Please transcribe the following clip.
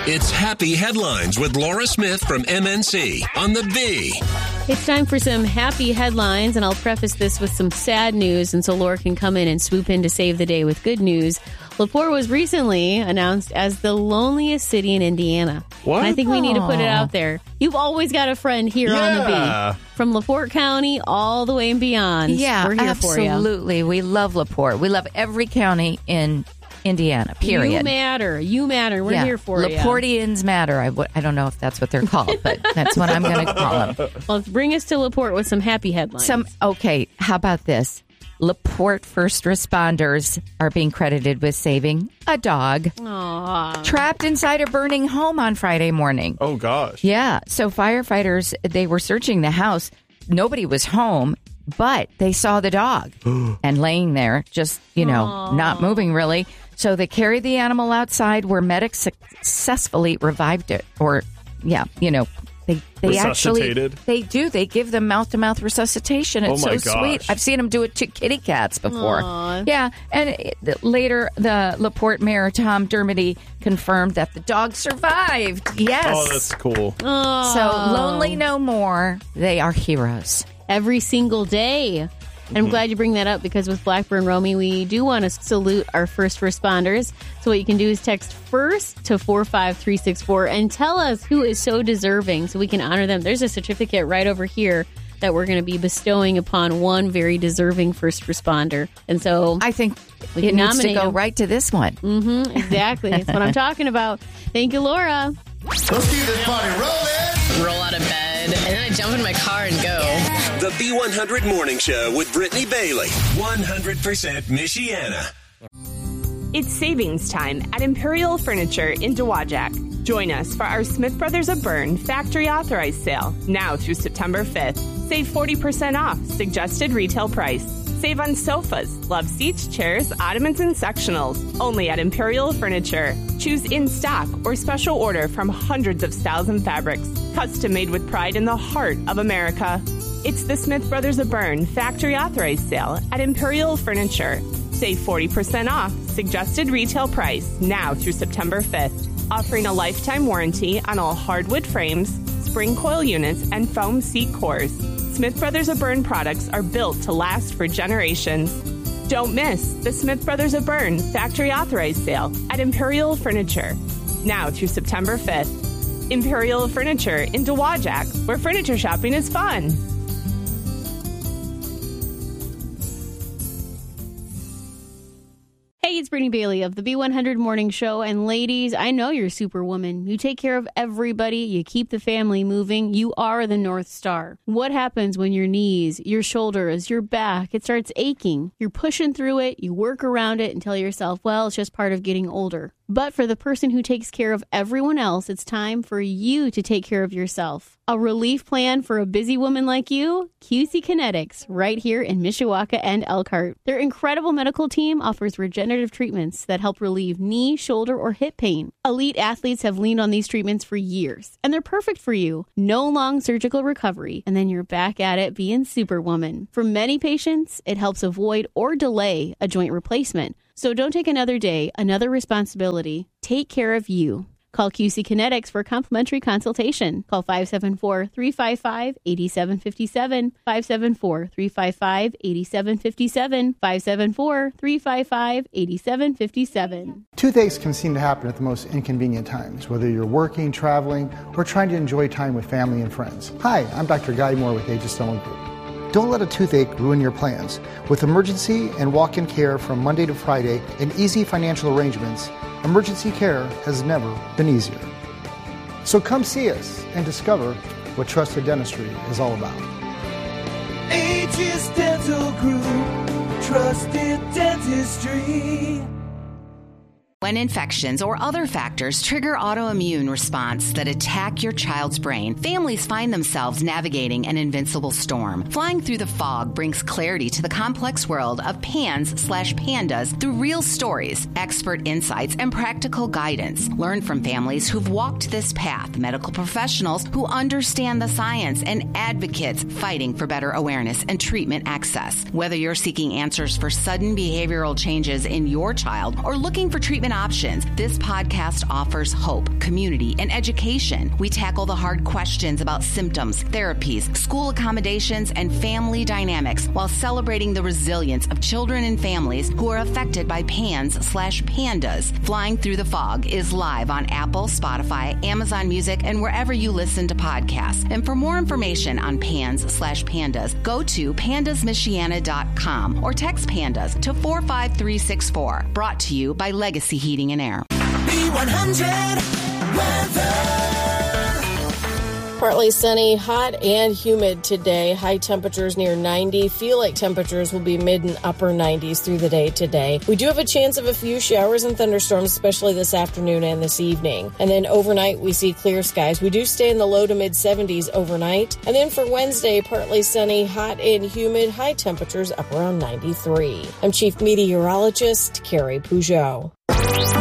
It's Happy Headlines with Laura Smith from MNC on the V. It's time for some happy headlines, and I'll preface this with some sad news, and so Laura can come in and swoop in to save the day with good news. LaPorte was recently announced as the loneliest city in Indiana. What? And I think we need to put it out there. You've always got a friend here on the V. From LaPorte County all the way and beyond. Yeah, we're here absolutely. We love LaPorte. We love every county in Indiana, period. You matter. We're here for you. LaPorteans matter. I don't know if that's what they're called, but that's what I'm going to call them. Well, bring us to LaPorte with some happy headlines. Okay, how about this? LaPorte first responders are being credited with saving a dog trapped inside a burning home on Friday morning. Oh, gosh. Yeah. So firefighters, they were searching the house. Nobody was home, but they saw the dog and laying there, just, not moving really. So they carried the animal outside where medics successfully revived it. They actually, they give them mouth-to-mouth resuscitation. It's so sweet. I've seen them do it to kitty cats before. Aww. Yeah, and later the LaPorte mayor, Tom Dermody, confirmed that the dog survived. Yes. Oh, that's cool. Aww. So lonely no more. They are heroes. Every single day. And I'm glad you bring that up because with Blackburn Romy, we do want to salute our first responders. So what you can do is text FIRST to 45364 and tell us who is so deserving so we can honor them. There's a certificate right over here that we're going to be bestowing upon one very deserving first responder. And so I think it needs to go right to this one. Exactly. That's what I'm talking about. Thank you, Laura. Let's keep this party rolling. Roll out of bed, and then I jump in my car and go. The B100 Morning Show with Brittany Bailey. 100% Michiana. It's savings time at Imperial Furniture in Dowagiac. Join us for our Smith Brothers of Bern factory authorized sale now through September 5th. Save 40% off suggested retail price. Save on sofas, love seats, chairs, ottomans, and sectionals. Only at Imperial Furniture. Choose in stock or special order from hundreds of styles and fabrics. Custom made with pride in the heart of America. It's the Smith Brothers of Bern factory authorized sale at Imperial Furniture. Save 40% off suggested retail price now through September 5th. Offering a lifetime warranty on all hardwood frames, spring coil units, and foam seat cores. Smith Brothers of Bern products are built to last for generations. Don't miss the Smith Brothers of Bern factory authorized sale at Imperial Furniture. Now through September 5th. Imperial Furniture in Dowagiac, where furniture shopping is fun. Hey, it's Brittany Bailey of the B100 Morning Show. And ladies, I know you're Superwoman. You take care of everybody. You keep the family moving. You are the North Star. What happens when your knees, your shoulders, your back, it starts aching? You're pushing through it. You work around it and tell yourself, well, it's just part of getting older. But for the person who takes care of everyone else, it's time for you to take care of yourself. A relief plan for a busy woman like you? QC Kinetics, right here in Mishawaka and Elkhart. Their incredible medical team offers regenerative treatments that help relieve knee, shoulder, or hip pain. Elite athletes have leaned on these treatments for years, and they're perfect for you. No long surgical recovery, and then you're back at it being Superwoman. For many patients, it helps avoid or delay a joint replacement. So don't take another day, another responsibility. Take care of you. Call QC Kinetics for a complimentary consultation. Call 574-355-8757, 574-355-8757, 574-355-8757. Toothaches can seem to happen at the most inconvenient times, whether you're working, traveling, or trying to enjoy time with family and friends. Hi, I'm Dr. Guy Moore with Aegis Dental Group. Don't let a toothache ruin your plans. With emergency and walk-in care from Monday to Friday and easy financial arrangements, emergency care has never been easier. So come see us and discover what trusted dentistry is all about. Aegis Dental Group, trusted dentistry. When infections or other factors trigger autoimmune response that attack your child's brain, families find themselves navigating an invincible storm. Flying through the fog brings clarity to the complex world of PANS/PANDAS through real stories, expert insights, and practical guidance. Learn from families who've walked this path, medical professionals who understand the science, and advocates fighting for better awareness and treatment access. Whether you're seeking answers for sudden behavioral changes in your child or looking for treatment treatment options, this podcast offers hope, community, and education. We tackle the hard questions about symptoms, therapies, school accommodations, and family dynamics while celebrating the resilience of children and families who are affected by PANS/PANDAS. Flying Through the Fog is live on Apple, Spotify, Amazon Music, and wherever you listen to podcasts. And for more information on PANS/PANDAS, go to pandasmichiana.com or text PANDAS to 45364. Brought to you by Legacy Heating and Air. B100 weather. Partly sunny, hot and humid today. High temperatures near 90. Feel like temperatures will be mid and upper 90s through the day today. We do have a chance of a few showers and thunderstorms, especially this afternoon and this evening. And then overnight, we see clear skies. We do stay in the low to mid 70s overnight. And then for Wednesday, partly sunny, hot and humid, high temperatures up around 93. I'm Chief Meteorologist Carrie Peugeot.